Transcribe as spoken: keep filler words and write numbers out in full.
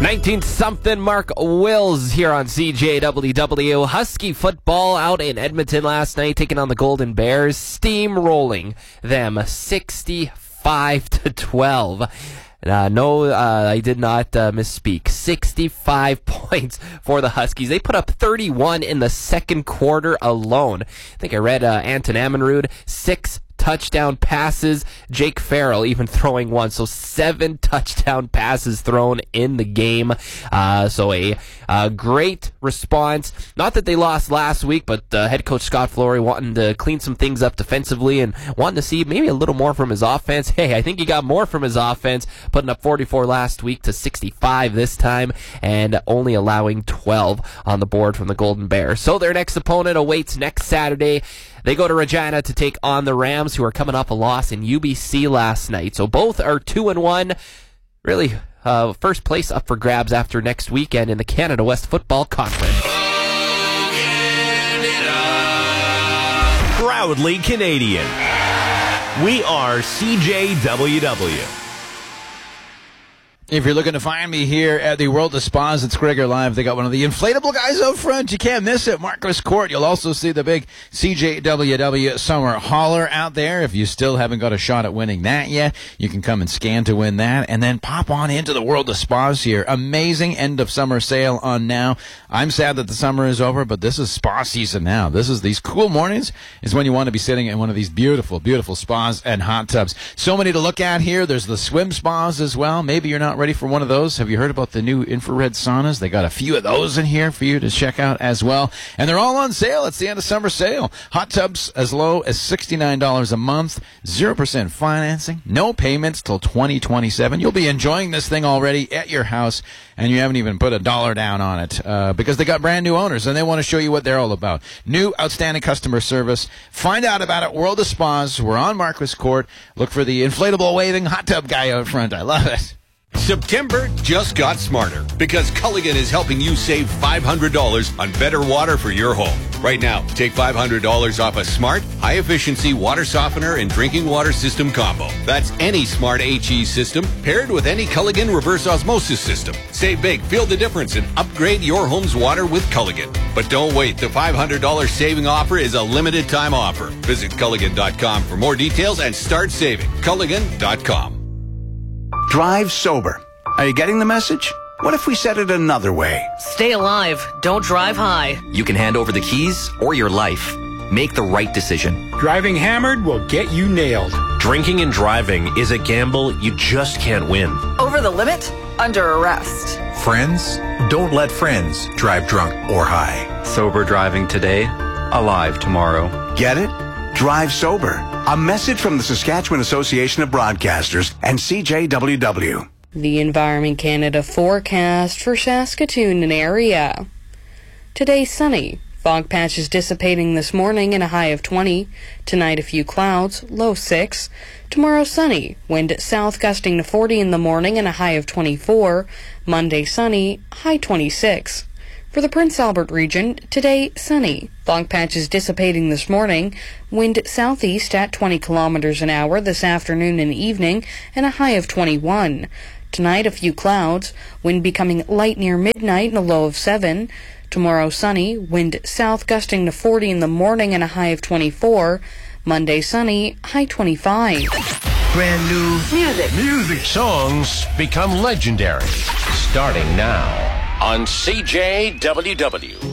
nineteen-something Mark Wills here on C J W W. Husky football out in Edmonton last night, taking on the Golden Bears, steamrolling them sixty-five to twelve. Uh, no, uh, I did not uh, misspeak. sixty-five points for the Huskies. They put up thirty-one in the second quarter alone. I think I read uh, Anton Ammanrud, six touchdown passes. Jake Farrell even throwing one. So seven touchdown passes thrown in the game. Uh, so a, a great response. Not that they lost last week, but uh, head coach Scott Flory wanting to clean some things up defensively and wanting to see maybe a little more from his offense. Hey, I think he got more from his offense, putting up forty-four last week to sixty-five this time, and only allowing twelve on the board from the Golden Bears. So their next opponent awaits next Saturday. They go to Regina to take on the Rams, who are coming off a loss in U B C last night. So both are two and one. Really, uh, first place up for grabs after next weekend in the Canada West Football Conference. Proudly Canadian. We are C J W W. If you're looking to find me here at the World of Spas, it's Gregor Live. They got one of the inflatable guys out front. You can't miss it. Marquis Court. You'll also see the big C J W W Summer Hauler out there. If you still haven't got a shot at winning that yet, you can come and scan to win that. And then pop on into the World of Spas here. Amazing end of summer sale on now. I'm sad that the summer is over, but this is spa season now. This is these cool mornings is when you want to be sitting in one of these beautiful, beautiful spas and hot tubs. So many to look at here. There's the swim spas as well. Maybe you're not ready for one of those. Have you heard about the new infrared saunas? They got a few of those in here for you to check out as well. And they're all on sale. It's the end of summer sale. Hot tubs as low as sixty-nine dollars a month, zero percent financing, no payments till twenty twenty-seven. You'll be enjoying this thing already at your house, and you haven't even put a dollar down on it uh, because they got brand new owners, and they want to show you what they're all about. New, outstanding customer service. Find out about it. World of Spas. We're on Marquis Court. Look for the inflatable waving hot tub guy out front. I love it. September just got smarter because Culligan is helping you save five hundred dollars on better water for your home. Right now, take five hundred dollars off a smart, high-efficiency water softener and drinking water system combo. That's any smart H E system paired with any Culligan reverse osmosis system. Save big, feel the difference, and upgrade your home's water with Culligan. But don't wait. The five hundred dollars saving offer is a limited-time offer. Visit Culligan dot com for more details and start saving. Culligan dot com. Drive sober. Are you getting the message? What if we said it another way? Stay alive. Don't drive high. You can hand over the keys or your life. Make the right decision. Driving hammered will get you nailed. Drinking and driving is a gamble you just can't win. Over the limit? Under arrest. Friends? Don't let friends drive drunk or high. Sober driving today, alive tomorrow. Get it? Drive sober. A message from the Saskatchewan Association of Broadcasters and C J W W. The Environment Canada forecast for Saskatoon and area. Today sunny. Fog patches dissipating this morning and a high of twenty. Tonight a few clouds, low six. Tomorrow sunny. Wind south gusting to forty in the morning and a high of twenty-four. Monday sunny, high twenty-six. For the Prince Albert region, today sunny. Fog patches dissipating this morning. Wind southeast at twenty kilometers an hour this afternoon and evening, and a high of twenty-one. Tonight a few clouds. Wind becoming light near midnight and a low of seven. Tomorrow sunny. Wind south gusting to forty in the morning and a high of twenty-four. Monday sunny, high twenty-five. Brand new Music. music songs become legendary. Starting now on C J W W.